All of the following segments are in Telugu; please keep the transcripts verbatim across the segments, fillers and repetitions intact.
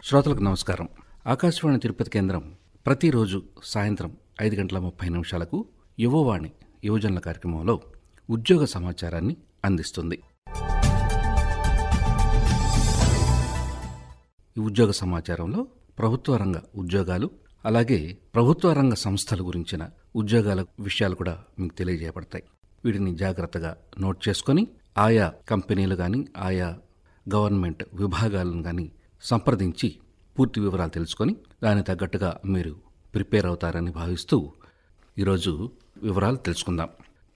శ్రోతలకు నమస్కారం. ఆకాశవాణి తిరుపతి కేంద్రం ప్రతిరోజు సాయంత్రం ఐదు గంటల ముప్పై నిమిషాలకు యువవాణి యువజనుల కార్యక్రమంలో ఉద్యోగ సమాచారాన్ని అందిస్తుంది. ఈ ఉద్యోగ సమాచారంలో ప్రభుత్వ రంగ ఉద్యోగాలు, అలాగే ప్రభుత్వ రంగ సంస్థల గురించిన ఉద్యోగాల విషయాలు కూడా మీకు తెలియజేయబడతాయి. వీటిని జాగ్రత్తగా నోట్ చేసుకొని ఆయా కంపెనీలు కానీ ఆయా గవర్నమెంట్ విభాగాలను కానీ సంప్రదించి పూర్తి వివరాలు తెలుసుకొని దానికి తగ్గట్టుగా మీరు ప్రిపేర్ అవుతారని భావిస్తూ ఈరోజు వివరాలు తెలుసుకుందాం.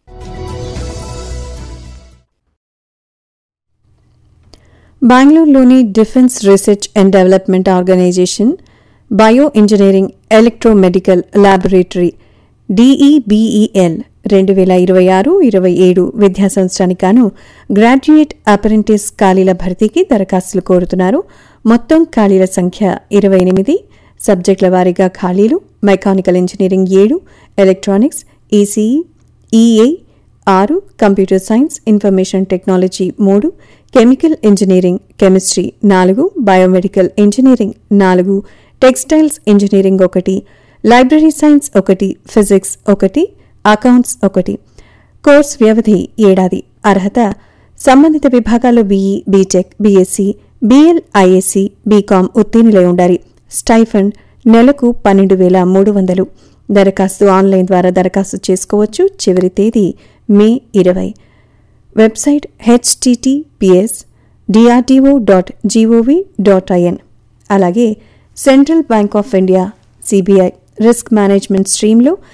బెంగళూరులోని defence research and development organisation bio engineering electromedical laboratory డిఈబిఈఎల్ రెండు వేల ఇరవై ఆరు ఇరవై ఏడు విద్యా సంవత్సరానికి గాను గ్రాడ్యుయేట్ అప్రెంటిస్ ఖాళీల భర్తీకి దరఖాస్తులు కోరుతున్నారు. మొత్తం ఖాళీల సంఖ్య ఇరవై ఎనిమిది. సబ్జెక్టుల వారీగా ఖాళీలు: మెకానికల్ ఇంజనీరింగ్ ఏడు, ఎలక్ట్రానిక్స్, ఈసీఈ, ఈఏ ఆరు, కంప్యూటర్ సైన్స్, ఇన్ఫర్మేషన్ టెక్నాలజీ మూడు, కెమికల్ ఇంజనీరింగ్ కెమిస్ట్రీ నాలుగు, బయోమెడికల్ ఇంజనీరింగ్ నాలుగు, టెక్స్టైల్స్ ఇంజనీరింగ్ ఒకటి, లైబ్రరీ సైన్స్ ఒకటి, ఫిజిక్స్ ఒకటి, అకౌంట్స్ ఒకటి. కోర్స్ వ్యవధి ఏడాది. అర్హత: సంబంధిత విభాగాల్లో BE, BTech, BSc, BL, ISC, BCom ఉత్తీర్ణులై ఉండాలి. స్టైఫండ్ నెలకు పన్నెండు వేల మూడు వందలు. దరఖాస్తు ఆన్లైన్ ద్వారా దరఖాస్తు చేసుకోవచ్చు. చివరి తేదీ మే ఇరవై. Website HTTPS DRDO dot GOV dot IN. అలాగే central bank of India CBI risk management స్ట్రీమ్లో